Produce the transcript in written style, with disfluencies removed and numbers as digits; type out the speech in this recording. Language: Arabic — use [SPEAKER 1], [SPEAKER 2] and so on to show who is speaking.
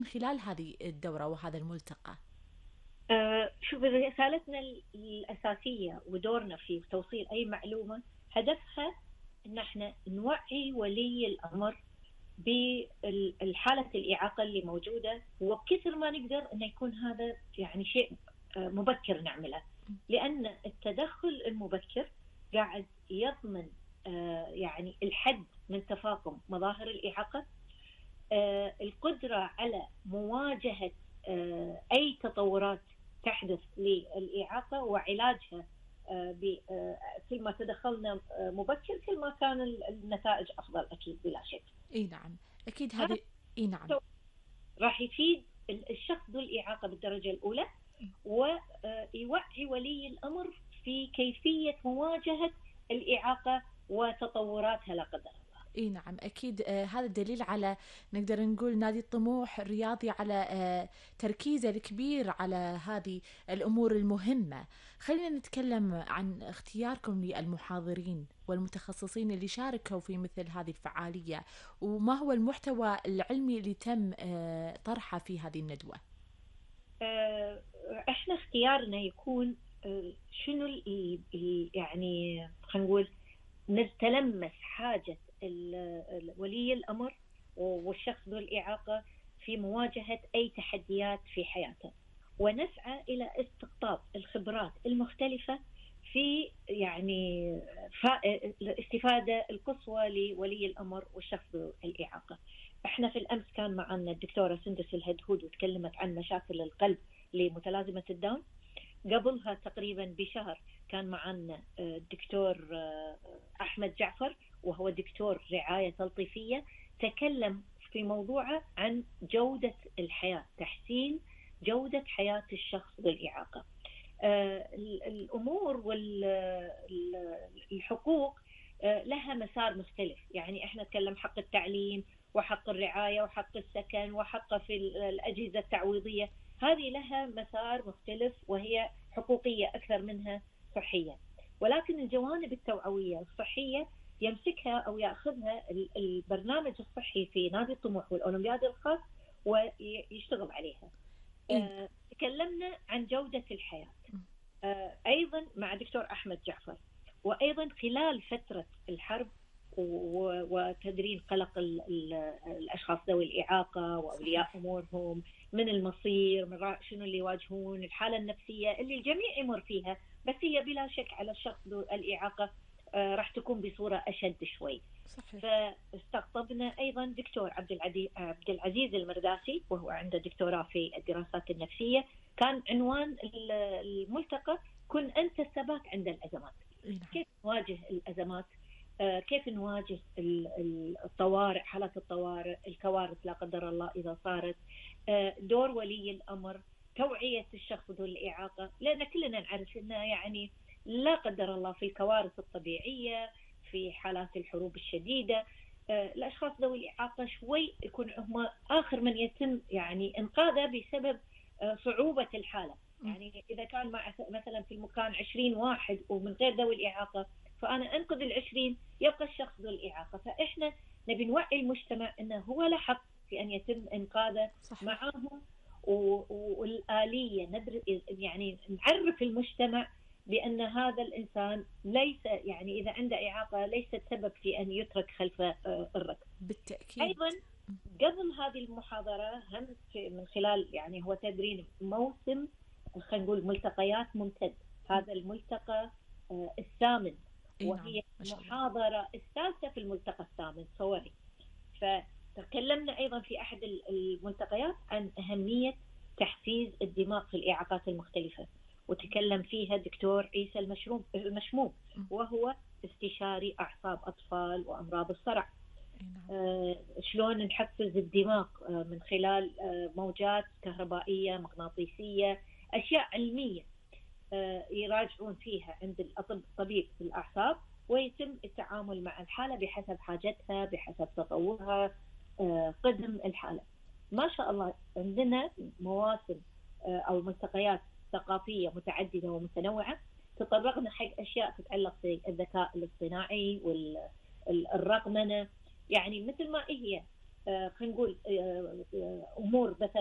[SPEAKER 1] من خلال هذه الدورة وهذا الملتقى؟
[SPEAKER 2] شوف، رسالتنا الأساسية ودورنا في توصيل أي معلومة هدفها إن احنا نوعي ولي الأمر بالحالة الإعاقة اللي موجودة، وبكثر ما نقدر إنه يكون هذا يعني شيء مبكر نعمله، لأن التدخل المبكر قاعد يضمن يعني الحد من تفاقم مظاهر الإعاقة، القدرة على مواجهة أي تطورات تحدث للإعاقة وعلاجها. كل ما تدخلنا مبكر كل ما كان النتائج أفضل، أكيد بلا شك.
[SPEAKER 1] اي نعم، اكيد
[SPEAKER 2] هذا
[SPEAKER 1] هذه. اي نعم.
[SPEAKER 2] راح يفيد الشخص ذو الإعاقة بالدرجة الأولى، ويوعي ولي الأمر في كيفية مواجهة الإعاقة وتطوراتها لا قدر الله.
[SPEAKER 1] اي نعم، اكيد. هذا دليل على، نقدر نقول، نادي الطموح الرياضي على تركيزه الكبير على هذه الامور المهمه. خلينا نتكلم عن اختياركم للمحاضرين والمتخصصين اللي شاركوا في مثل هذه الفعاليه، وما هو المحتوى العلمي اللي تم طرحه في هذه الندوه.
[SPEAKER 2] احنا اختيارنا يكون شنو يعني خلينا نقول نتلمس حاجة ولي الأمر والشخص ذو الإعاقة في مواجهة أي تحديات في حياته، ونسعى إلى استقطاب الخبرات المختلفة في يعني الاستفادة القصوى لولي الأمر والشخص ذو الإعاقة. احنا في الأمس كان معنا الدكتورة سندس الهدهود وتكلمت عن مشاكل القلب لمتلازمة الداون. قبلها تقريبا بشهر كان معنا الدكتور أحمد جعفر، وهو دكتور رعاية تلطيفية، تكلم في موضوعه عن جودة الحياة، تحسين جودة حياة الشخص ذو الإعاقة. الأمور والحقوق لها مسار مختلف، يعني احنا نتكلم حق التعليم وحق الرعاية وحق السكن وحق في الأجهزة التعويضية، هذه لها مسار مختلف وهي حقوقية أكثر منها صحية. ولكن الجوانب التوعوية الصحية يمسكها أو يأخذها البرنامج الصحي في نادي الطموح والأولمبياد الخاص ويشتغل عليها. تكلمنا عن جودة الحياة أيضا مع دكتور أحمد جعفر، وأيضا خلال فترة الحرب وتدرين قلق الأشخاص ذوي الإعاقة وأولياء أمورهم من المصير، من شنو اللي يواجهون، الحالة النفسية اللي الجميع يمر فيها، بس هي بلا شك على الشخص ذو الإعاقة راح تكون بصورة أشد شوي. صحيح. فاستقطبنا أيضا دكتور عبد العزيز المرداسي، وهو عنده دكتوراه في الدراسات النفسية. كان عنوان الملتقى كن أنت الثبات عند الأزمات. كيف نواجه الأزمات، كيف نواجه الطوارئ، حالات الطوارئ، الكوارث لا قدر الله إذا صارت، دور ولي الأمر، توعية الشخص ذو الإعاقة، لأن كلنا نعرف أنه يعني لا قدر الله في الكوارث الطبيعية، في حالات الحروب الشديدة، الأشخاص ذوي الإعاقة شوي يكون هم آخر من يتم يعني إنقاذه بسبب صعوبة الحالة. يعني إذا كان مثلا في المكان 20 واحد ومن غير ذوي الإعاقة، فأنا أنقذ 20 يبقى الشخص ذو الإعاقة. فإحنا نبي نوعي المجتمع أنه هو له حق في أن يتم إنقاذه معاهم، والآلية يعني نعرف المجتمع بأن هذا الإنسان ليس يعني إذا عنده إعاقة ليست سبب في أن يترك خلف الركب.
[SPEAKER 1] بالتأكيد.
[SPEAKER 2] أيضا قبل هذه المحاضرة هم من خلال يعني هو تدرين موسم، خلينا نقول ملتقيات ممتد، هذا الملتقى الثامن، وهي المحاضرة الثالثة في الملتقى الثامن صوري. فتكلمنا أيضا في أحد الملتقيات عن أهمية تحفيز الدماغ في الإعاقات المختلفة، وتكلم فيها الدكتور عيسى المشموم، وهو استشاري أعصاب أطفال وأمراض الصرع. شلون نحفز الدماغ من خلال موجات كهربائية مغناطيسية، أشياء علمية يراجعون فيها عند طبيب الأعصاب، ويتم التعامل مع الحالة بحسب حاجتها بحسب تطورها قدم الحالة. ما شاء الله عندنا مواسم أو ملتقيات ثقافية متعددة ومتنوعة، تطرقنا حق أشياء تتعلق بالذكاء الاصطناعي والرقمنة، يعني مثل ما هي خلينا نقول امور مثلا